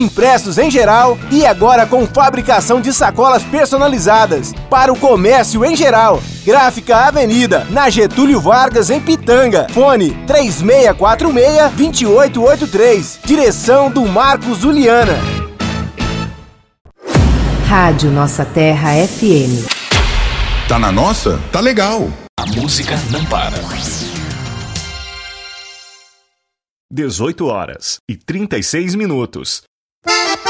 Impressos em geral e agora com fabricação de sacolas personalizadas para o comércio em geral. Gráfica Avenida, na Getúlio Vargas, em Pitanga. Fone 3646-2883. Direção do Marcos Juliana. Rádio Nossa Terra FM. Tá na nossa? Tá legal. A música não para. 18 horas e 36 minutos.